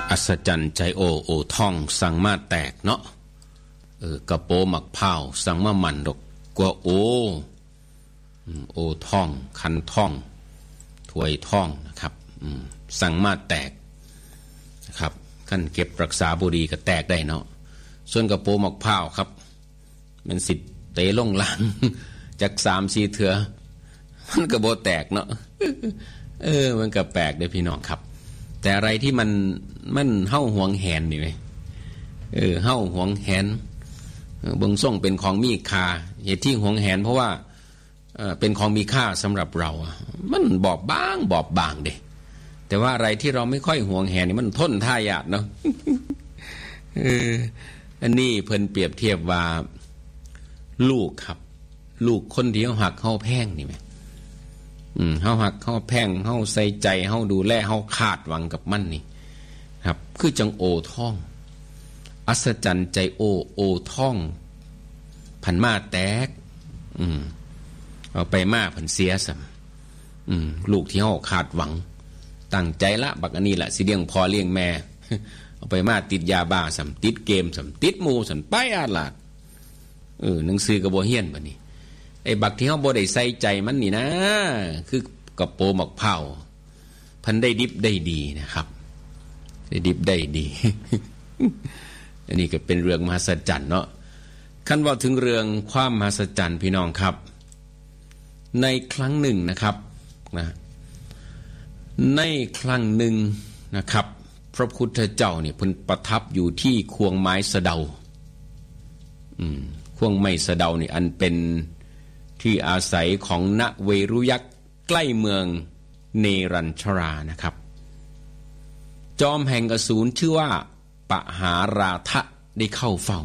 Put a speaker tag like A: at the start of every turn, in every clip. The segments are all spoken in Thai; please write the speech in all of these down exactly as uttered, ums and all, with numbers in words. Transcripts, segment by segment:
A: อัศจรรย์ใจโอโอท่องสั่งมาแตกเนาะเออกระโปหมักเผาสั่งมามันดอกกว่าโอโอท่องคันท่องถวยท่องนะครับสั่งมาแตกนะครับขั้นเก็บรักษาบุรีก็แตกได้เนาะส่วนกระโปหมักเผาครับมันสิเตะลงหลังจากสามสี่เถื่อมันก็บ่แตกเนาะเออมันก็แปลกเด้อพี่น้องครับแต่อะไรที่มันมันเฮ้าหวงแหนนี่ไหมเออเฮ้าหวงแหนเบิ่งส่งเป็นของมีค่าเหตุที่หวงแหนเพราะว่าเออเป็นของมีค่าสำหรับเรามันบอบบางบอบบางเด้แต่ว่าอะไรที่เราไม่ค่อยหวงแหนนี่มันทนท่ายากเนาะเอออันนี้เพิ่นเปรียบเทียบว่าลูกครับลูกคนที่เฮาหักเฮาแพงนี่แหมอืมเฮาหักเฮาแพงเฮาใส่ใจเฮาดูแลเฮาคาดหวังกับมันนี่ครับคือจังโอท่องอัศจรรย์ใจโอโอท่องพันมาแตกอืมเอาไปมาพันเสียซ้ำอืมลูกที่เฮาคาดหวังตั้งใจละบักอันนี้ล่ะสิเลี้ยงพ่อเลี้ยงแม่เอาไปมาติดยาบ้าซ้ำติดเกมซ้ำติดหมู่ซ้ำไปอาดลาดเออหนังสือก็บ่เฮียนบัดนี้ไอ้บักที่เฮาบ่ได้ใส่ใจมันนี่นะคือกระโปหมักเผาพันได้ดิบได้ดีนะครับได้ดิบได้ดี อันนี้ก็เป็นเรื่องมหัศจรรย์เนาะคันว่าถึงเรื่องความมหัศจรรย์พี่น้องครับในครั้งหนึ่งนะครับนะในครั้งหนึ่งนะครับพระพุทธเจ้าเนี่ยเพิ่นประทับอยู่ที่ควงไม้สะเดาอืมควงไม้สะเดานี่อันเป็นที่อาศัยของณเวรุยักษ์ใกล้เมืองเนรัญชรานะครับจอมแห่งอสูรชื่อว่าปหาราทะได้เข้าเฝ้า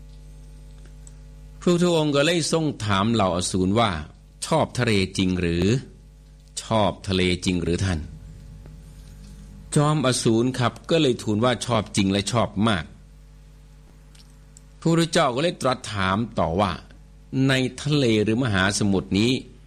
A: พระพุทธองค์ก็เลยทรงถามเหล่าอสูรว่าชอบทะเลจริงหรือชอบทะเลจริงหรือท่านจอมอสูรครับก็เลยทูลว่าชอบจริงและชอบมากพระพุทธเจ้าก็เลยตรัสถามต่อว่าในทะเลหรือมหาสมุทรนี้